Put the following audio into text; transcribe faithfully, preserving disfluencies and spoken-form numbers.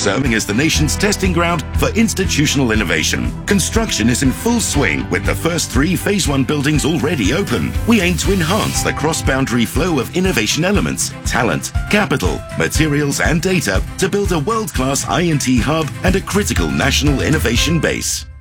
serving as the nation's testing ground for institutional innovation. Construction is in full swing with the first three Phase one buildings already open. We aim to enhance the cross-boundary flow of innovation elements, talent, capital, materials and data to build a world-class I and T hub and a critical national innovation base.